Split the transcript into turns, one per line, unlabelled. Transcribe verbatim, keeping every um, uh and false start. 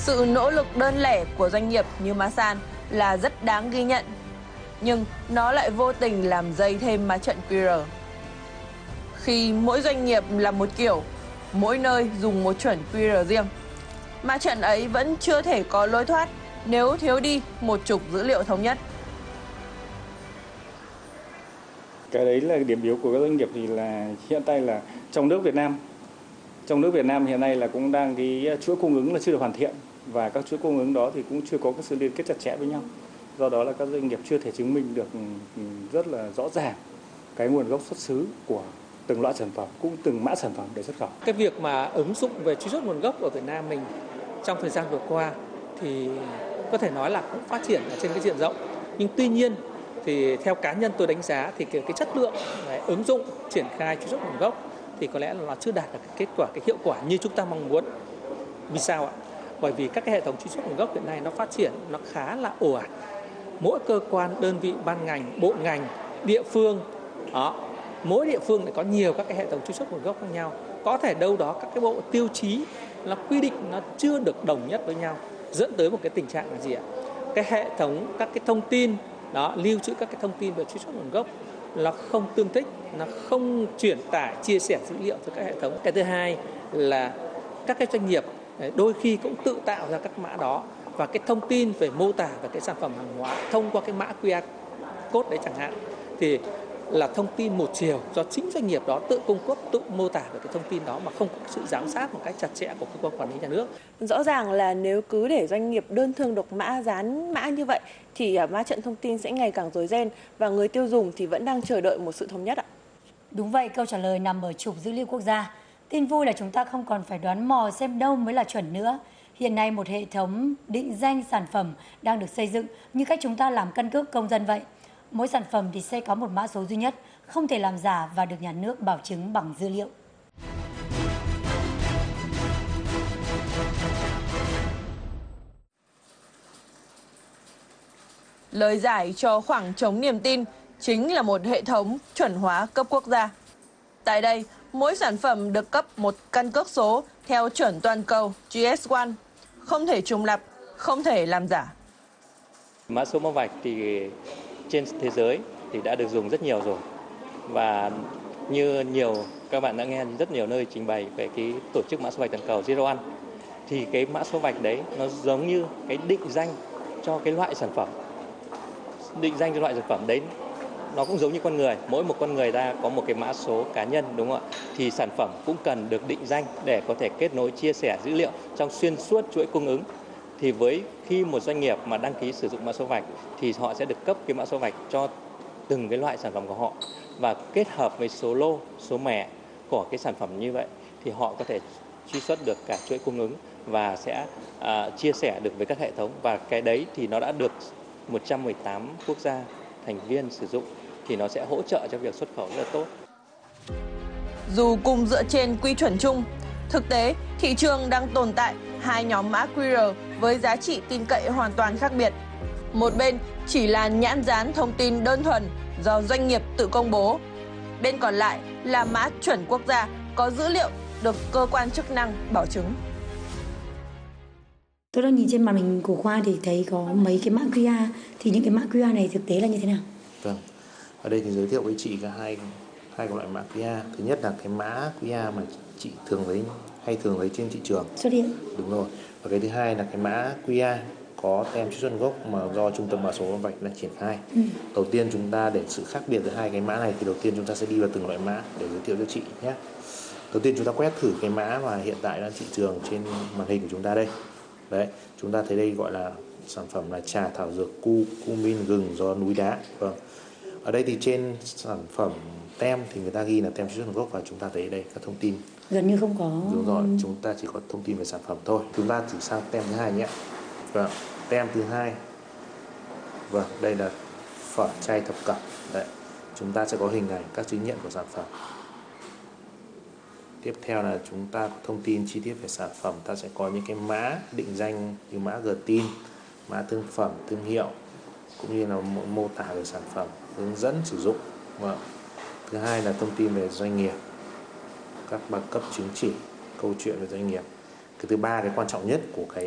Sự nỗ lực đơn lẻ của doanh nghiệp như Masan là rất đáng ghi nhận, nhưng nó lại vô tình làm dày thêm má trận quy rờ. Khi mỗi doanh nghiệp là một kiểu, mỗi nơi dùng một chuẩn quy rờ riêng, má trận ấy vẫn chưa thể có lối thoát nếu thiếu đi một trục dữ liệu thống nhất.
Cái đấy là điểm yếu của các doanh nghiệp thì là hiện tại là trong nước Việt Nam. Trong nước Việt Nam hiện nay là cũng đang cái chuỗi cung ứng là chưa được hoàn thiện, và các chuỗi cung ứng đó thì cũng chưa có cái sự liên kết chặt chẽ với nhau. Do đó là các doanh nghiệp chưa thể chứng minh được rất là rõ ràng cái nguồn gốc xuất xứ của từng loại sản phẩm, cũng từng mã sản phẩm để xuất khẩu.
Cái việc mà ứng dụng về truy xuất nguồn gốc ở Việt Nam mình trong thời gian vừa qua thì có thể nói là cũng phát triển ở trên cái diện rộng. Nhưng tuy nhiên thì theo cá nhân tôi đánh giá thì cái, cái chất lượng đấy, ứng dụng triển khai truy xuất nguồn gốc thì có lẽ là nó chưa đạt được cái kết quả, cái hiệu quả như chúng ta mong muốn. Vì sao ạ? Bởi vì các cái hệ thống truy xuất nguồn gốc hiện nay nó phát triển nó khá là ồ ạt. Mỗi cơ quan, đơn vị, ban ngành, bộ ngành, địa phương, đó, mỗi địa phương lại có nhiều các cái hệ thống truy xuất nguồn gốc khác nhau. Có thể đâu đó các cái bộ tiêu chí nó quy định nó chưa được đồng nhất với nhau, dẫn tới một cái tình trạng là gì ạ? Cái hệ thống các cái thông tin đó lưu trữ các cái thông tin về truy xuất nguồn gốc nó không tương thích, nó không truyền tải chia sẻ dữ liệu cho các hệ thống. Cái thứ hai là các cái doanh nghiệp đôi khi cũng tự tạo ra các mã đó, và cái thông tin về mô tả về cái sản phẩm hàng hóa thông qua cái mã quy rờ code đấy chẳng hạn thì là thông tin một chiều do chính doanh nghiệp đó tự cung cấp, tự mô tả về cái thông tin đó mà không có sự giám sát một cách chặt chẽ của cơ quan quản lý nhà nước.
Rõ ràng là nếu cứ để doanh nghiệp đơn thương độc mã, dán mã như vậy thì má trận thông tin sẽ ngày càng rối ren và người tiêu dùng thì vẫn đang chờ đợi một sự thống nhất ạ.
Đúng vậy, câu trả lời nằm ở trục dữ liệu quốc gia. Tin vui là chúng ta không còn phải đoán mò xem đâu mới là chuẩn nữa. Hiện nay một hệ thống định danh sản phẩm đang được xây dựng như cách chúng ta làm căn cước công dân vậy. Mỗi sản phẩm thì sẽ có một mã số duy nhất, không thể làm giả và được nhà nước bảo chứng bằng dữ liệu.
Lời giải cho khoảng trống niềm tin chính là một hệ thống chuẩn hóa cấp quốc gia. Tại đây, mỗi sản phẩm được cấp một căn cước số theo chuẩn toàn cầu G S một, không thể trùng lặp, không thể làm giả.
Mã số mã vạch thì trên thế giới thì đã được dùng rất nhiều rồi, và như nhiều các bạn đã nghe rất nhiều nơi trình bày về cái tổ chức mã số vạch toàn cầu Zero One, thì cái mã số vạch đấy nó giống như cái định danh cho cái loại sản phẩm, định danh cho loại sản phẩm đấy nó cũng giống như con người, mỗi một con người ta có một cái mã số cá nhân, đúng không ạ? Thì sản phẩm cũng cần được định danh để có thể kết nối chia sẻ dữ liệu trong xuyên suốt chuỗi cung ứng. Thì với khi một doanh nghiệp mà đăng ký sử dụng mã số vạch thì họ sẽ được cấp cái mã số vạch cho từng cái loại sản phẩm của họ, và kết hợp với số lô, số mẻ của cái sản phẩm như vậy thì họ có thể truy xuất được cả chuỗi cung ứng và sẽ uh, chia sẻ được với các hệ thống, và cái đấy thì nó đã được một trăm mười tám quốc gia thành viên sử dụng thì nó sẽ hỗ trợ cho việc xuất khẩu rất là tốt.
Dù cùng dựa trên quy chuẩn chung, thực tế thị trường đang tồn tại hai nhóm mã quy rờ với giá trị tin cậy hoàn toàn khác biệt. Một bên chỉ là nhãn dán thông tin đơn thuần do doanh nghiệp tự công bố. Bên còn lại là mã chuẩn quốc gia có dữ liệu được cơ quan chức năng bảo chứng.
Tôi đang nhìn trên màn hình của Khoa thì thấy có mấy cái mã quy rờ, thì những cái mã quy rờ này thực tế là như thế nào?
Vâng, ở đây thì giới thiệu với chị cả hai hai loại mã quy rờ. Thứ nhất là cái mã quy rờ mà chị thường thấy hay thường thấy trên thị trường
xuất hiện.
Đúng rồi. Và cái thứ hai là cái mã quy rờ có tem truy xuất nguồn gốc mà do trung tâm mã số vạch là triển khai. Ừ. Đầu tiên chúng ta để sự khác biệt giữa hai cái mã này thì đầu tiên chúng ta sẽ đi vào từng loại mã để giới thiệu cho chị nhé. Đầu tiên chúng ta quét thử cái mã mà hiện tại đang thị trường trên màn hình của chúng ta đây. Đấy, chúng ta thấy đây gọi là sản phẩm là trà thảo dược cu cumin gừng do núi đá. Vâng. Ở đây thì trên sản phẩm tem thì người ta ghi là tem truy xuất nguồn gốc, và chúng ta thấy đây các thông tin
gần như không có.
Đúng rồi, chúng ta chỉ có thông tin về sản phẩm thôi. Chúng ta chỉ sang tem thứ hai nhé. Vâng, tem thứ hai. Vâng, đây là phở chay thập cẩm. Đấy, chúng ta sẽ có hình ảnh các chứng nhận của sản phẩm. Tiếp theo là chúng ta có thông tin chi tiết về sản phẩm, ta sẽ có những cái mã định danh như mã giê tê i en, mã thương phẩm, thương hiệu, cũng như là mô tả về sản phẩm, hướng dẫn sử dụng. Vâng. Thứ hai là thông tin về doanh nghiệp, các bằng cấp chứng chỉ, câu chuyện về doanh nghiệp. Cái thứ ba, cái quan trọng nhất của cái